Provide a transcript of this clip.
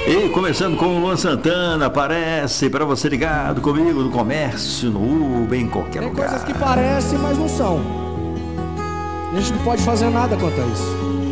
E começando com o Luan Santana, parece para você ligado comigo no comércio, no Uber, em qualquer Tem lugar. coisas que parecem, mas não são. A gente não pode fazer nada quanto a isso.